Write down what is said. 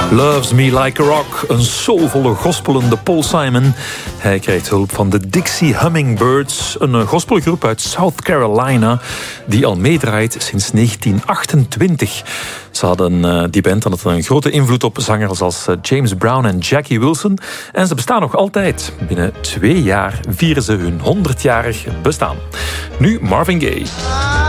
Loves Me Like a Rock, een soulvolle gospelende Paul Simon. Hij krijgt hulp van de Dixie Hummingbirds, een gospelgroep uit South Carolina die al meedraait sinds 1928. Die band had een grote invloed op zangers als James Brown en Jackie Wilson. En ze bestaan nog altijd. Binnen 2 jaar vieren ze hun 100-jarig bestaan. Nu Marvin Gaye.